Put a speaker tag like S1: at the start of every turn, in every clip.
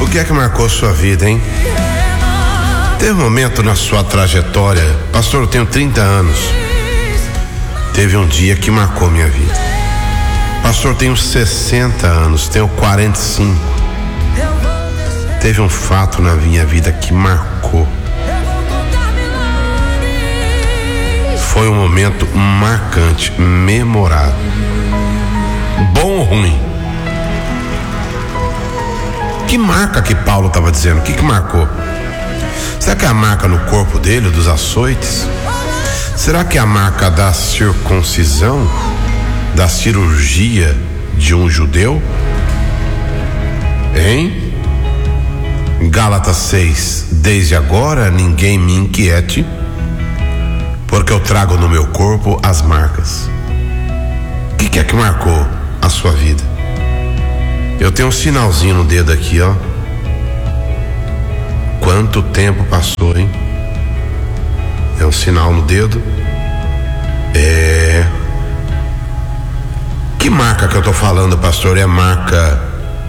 S1: O que é que marcou sua vida, hein? Teve um momento na sua trajetória, pastor, eu tenho 30 anos. Teve um dia que marcou minha vida. Pastor, eu tenho 60 anos, tenho 45. Teve um fato na minha vida que marcou. Foi um momento marcante, memorável. Bom ou ruim? Que marca que Paulo estava dizendo? O que marcou? Será que é a marca no corpo dele, dos açoites? Será que é a marca da circuncisão, da cirurgia de um judeu? Hein? Gálatas 6, desde agora ninguém me inquiete, porque eu trago no meu corpo as marcas. O que é que marcou a sua vida? Eu tenho um sinalzinho no dedo aqui, ó. Quanto tempo passou, hein? É um sinal no dedo. Que marca que eu tô falando, pastor? É marca?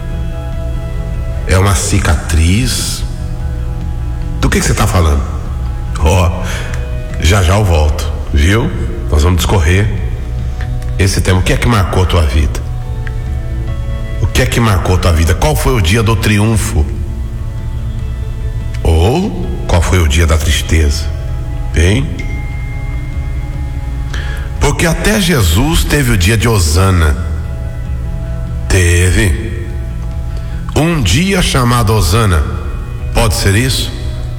S1: É uma cicatriz? Do que você tá falando? Já eu volto, viu? Nós vamos discorrer esse tema. O que é que marcou a tua vida? O que é que marcou a tua vida? Qual foi o dia do triunfo? Ou qual foi o dia da tristeza? Bem, porque até Jesus teve o dia de Hosana. Teve um dia chamado Hosana. Pode ser isso?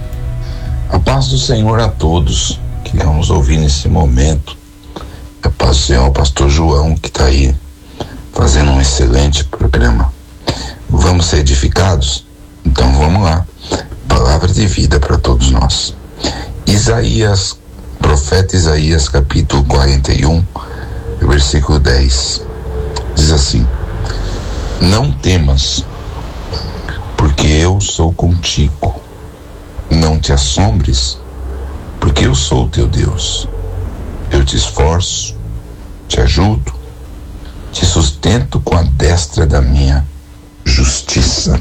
S2: A paz do Senhor a todos que vamos ouvir nesse momento. A paz do Senhor ao pastor João, que está aí fazendo um excelente programa. Vamos ser edificados? Então vamos lá. Palavra de vida para todos nós. Isaías, profeta Isaías, capítulo 41, versículo 10, diz assim: não temas, porque eu sou contigo. Não te assombres, porque eu sou o teu Deus. Eu te esforço, te ajudo, te sustento com a destra da minha justiça.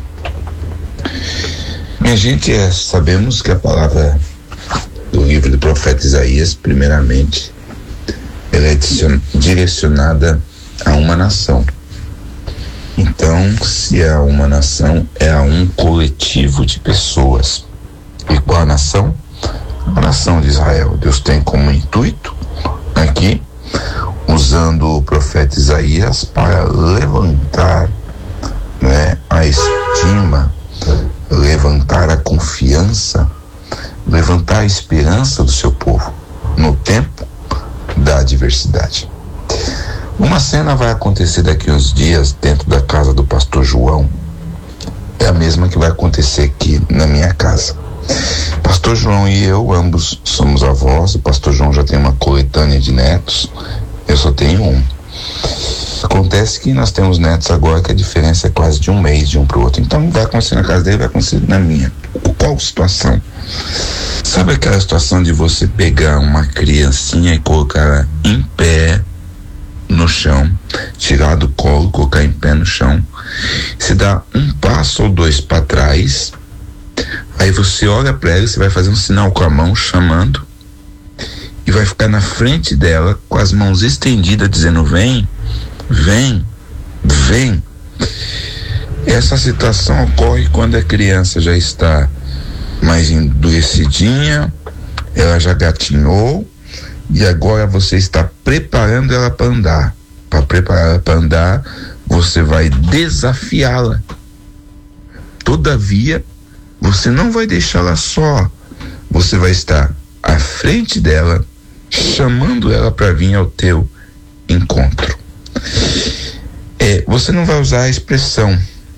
S2: Minha gente, sabemos que a palavra do livro do profeta Isaías, primeiramente, ela é direcionada a uma nação. Então, se é uma nação, é a um coletivo de pessoas. E qual a nação? A nação de Israel. Deus tem como intuito aqui, usando o profeta Isaías para levantar, a estima, levantar a confiança, levantar a esperança do seu povo no tempo da adversidade. Uma cena vai acontecer daqui uns dias dentro da casa do pastor João. É a mesma que vai acontecer aqui na minha casa. Pastor João e eu, ambos somos avós. O pastor João já tem uma coletânea de netos, eu só tenho um. Acontece que nós temos netos agora que a diferença é quase de um mês de um para o outro. Então vai acontecer na casa dele, vai acontecer na minha. Qual situação? Sabe aquela situação de você pegar uma criancinha e colocar ela em pé no chão, tirar do colo, colocar em pé no chão, se dá um passo ou dois para trás, aí você olha para ela, você vai fazer um sinal com a mão chamando e vai ficar na frente dela com as mãos estendidas dizendo: vem, vem, vem. Essa situação ocorre quando a criança já está mais endurecidinha, ela já gatinhou e agora você está preparando ela para andar. Para preparar ela para andar, você vai desafiá-la. Todavia, você não vai deixá-la só. Você vai estar à frente dela, chamando ela para vir ao teu encontro. Você não vai usar a expressão,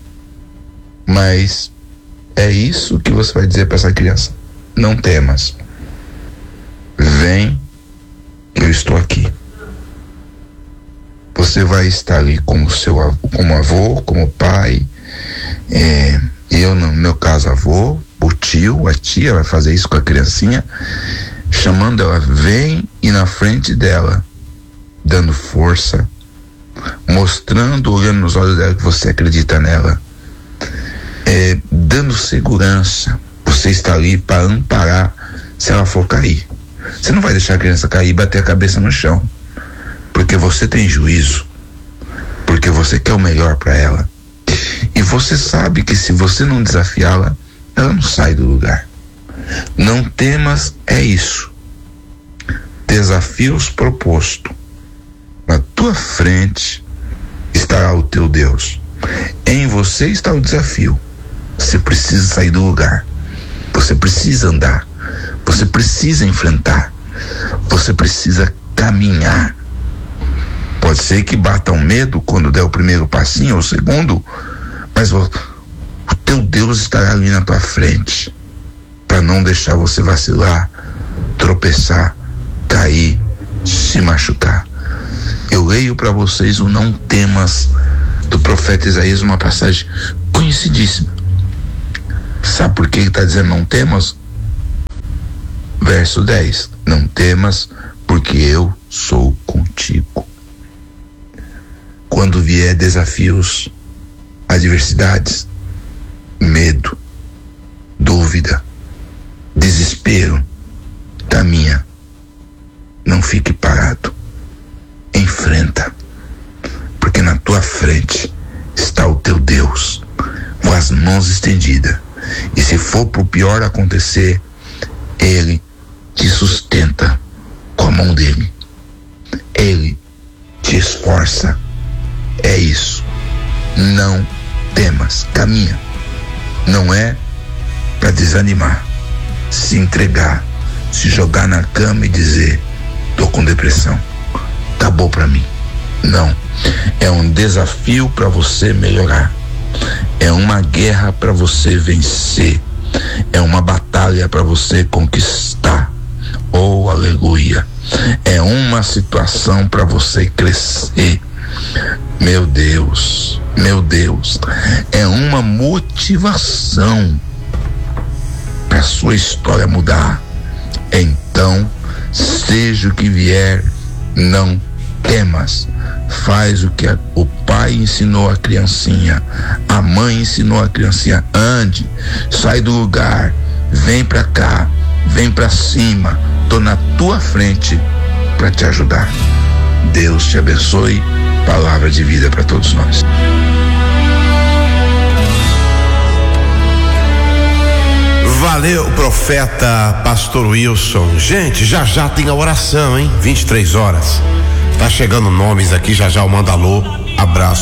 S2: mas é isso que você vai dizer para essa criança: não temas, vem, eu estou aqui. Você vai estar ali como avô, como pai, eu no meu caso avô, o tio, a tia vai fazer isso com a criancinha, chamando ela, vem, e na frente dela, dando força, mostrando, olhando nos olhos dela que você acredita nela, dando segurança. Você está ali para amparar se ela for cair. Você não vai deixar a criança cair e bater a cabeça no chão, porque você tem juízo, porque você quer o melhor para ela. E você sabe que se você não desafiá-la, ela não sai do lugar. Não temas, é isso. Desafios proposto. Na tua frente estará o teu Deus. Em você está o desafio. Você precisa sair do lugar. Você precisa andar. Você precisa enfrentar. Você precisa caminhar. Pode ser que bata um medo quando der o primeiro passinho ou o segundo, mas o teu Deus estará ali na tua frente para não deixar você vacilar, tropeçar, cair, se machucar. Eu leio para vocês o Não Temas do profeta Isaías, uma passagem conhecidíssima. Sabe por que ele está dizendo não temas? Verso 10: não temas, porque eu sou contigo. Quando vier desafios, adversidades, medo, dúvida, desespero, caminha. Não fique parado. Enfrenta. Porque na tua frente está o teu Deus, com as mãos estendidas. E se for pro pior acontecer, Ele te sustenta com a mão dele. Ele te esforça. É isso. Não temas. Caminha. Não é para desanimar, se entregar, se jogar na cama e dizer: tô com depressão, acabou para mim. Não. É um desafio para você melhorar. É uma guerra para você vencer. É uma batalha para você conquistar. Oh, aleluia. É uma situação para você crescer. Meu Deus, meu Deus. É uma motivação para sua história mudar. Então, seja o que vier, não temas. Faz o que o pai ensinou a criancinha, a mãe ensinou a criancinha. Ande, sai do lugar, vem pra cá, vem pra cima. Tô na tua frente para te ajudar. Deus te abençoe. Palavra de vida para todos nós.
S1: Valeu, profeta Pastor Wilson. Gente, já tem a oração, hein? 23 horas. Tá chegando nomes aqui, já o manda alô. Abraço.